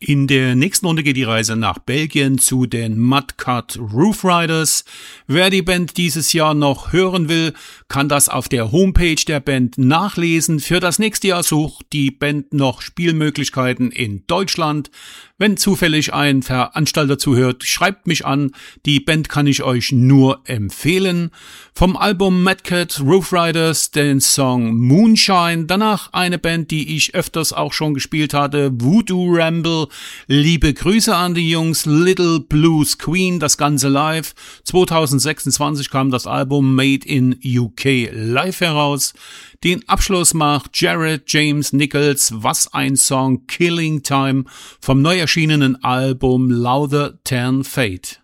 In der nächsten Runde geht die Reise nach Belgien zu den Mudcut Roof Riders. Wer die Band dieses Jahr noch hören will, kann das auf der Homepage der Band nachlesen. Für das nächste Jahr sucht die Band noch Spielmöglichkeiten in Deutschland. Wenn zufällig ein Veranstalter zuhört, schreibt mich an. Die Band kann ich euch nur empfehlen. Vom Album Mudcut Roof Riders den Song Moonshine. Danach eine Band, die ich öfters auch schon gespielt hatte, Voodoo Ramble. Liebe Grüße an die Jungs, Little Blues Queen, das Ganze live. 2026 kam das Album Made in UK live heraus. Den Abschluss macht Jared James Nichols, was ein Song, Killing Time, vom neu erschienenen Album Louder Than Fate.